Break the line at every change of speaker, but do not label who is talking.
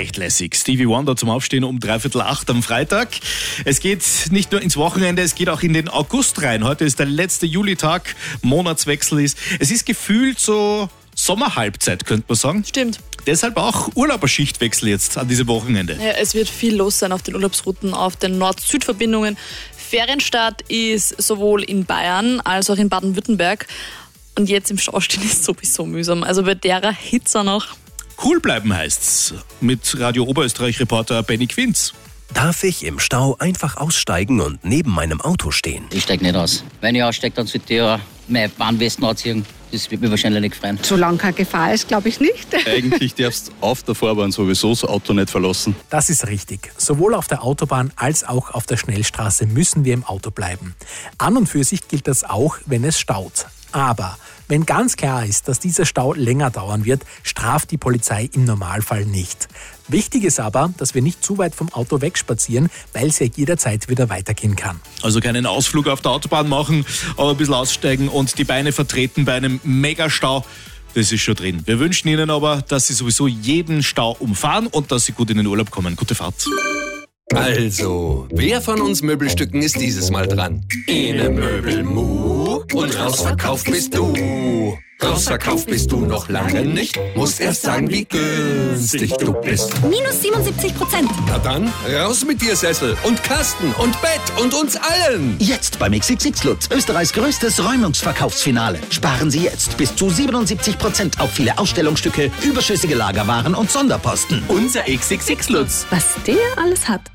Echt lässig. Stevie Wonder zum Aufstehen um 7:45 am Freitag. Es geht nicht nur ins Wochenende, es geht auch in den August rein. Heute ist der letzte Julitag, Monatswechsel ist. Es ist gefühlt so Sommerhalbzeit, könnte man sagen.
Stimmt.
Deshalb auch Urlauberschichtwechsel jetzt an diesem Wochenende.
Ja, es wird viel los sein auf den Urlaubsrouten, auf den Nord-Süd-Verbindungen. Ferienstart ist sowohl in Bayern als auch in Baden-Württemberg. Und jetzt im Stau stehen ist sowieso mühsam. Also bei derer Hitze noch.
Cool bleiben heißt's. Mit Radio Oberösterreich-Reporter Benny Quinz.
Darf ich im Stau einfach aussteigen und neben meinem Auto stehen?
Ich steige nicht aus. Wenn ich aussteige, dann sollte ich ja meine Warnwesten anziehen. Das wird mich wahrscheinlich nicht freuen.
Solange keine Gefahr ist, glaube ich nicht.
Eigentlich darfst du auf der Fahrbahn sowieso das Auto nicht verlassen.
Das ist richtig. Sowohl auf der Autobahn als auch auf der Schnellstraße müssen wir im Auto bleiben. An und für sich gilt das auch, wenn es staut. Aber wenn ganz klar ist, dass dieser Stau länger dauern wird, straft die Polizei im Normalfall nicht. Wichtig ist aber, dass wir nicht zu weit vom Auto wegspazieren, weil es ja jederzeit wieder weitergehen kann.
Also keinen Ausflug auf der Autobahn machen, aber ein bisschen aussteigen und die Beine vertreten bei einem Megastau. Das ist schon drin. Wir wünschen Ihnen aber, dass Sie sowieso jeden Stau umfahren und dass Sie gut in den Urlaub kommen. Gute Fahrt.
Also, wer von uns Möbelstücken ist dieses Mal dran? Ene Möbelmu und rausverkauft bist du. Rausverkauft bist du noch lange nicht, musst erst sagen, wie günstig du bist.
Minus 77%.
Na dann, raus mit dir, Sessel und Kasten und Bett und uns allen.
Jetzt beim XXX Lutz, Österreichs größtes Räumungsverkaufsfinale. Sparen Sie jetzt bis zu 77% auf viele Ausstellungsstücke, überschüssige Lagerwaren und Sonderposten.
Unser XXX Lutz.
Was der alles hat.